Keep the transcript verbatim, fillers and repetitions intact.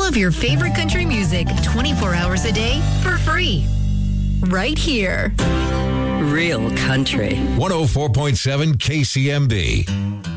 of your favorite country music twenty-four hours a day for free. Right here. Real country. one oh four point seven K C M B.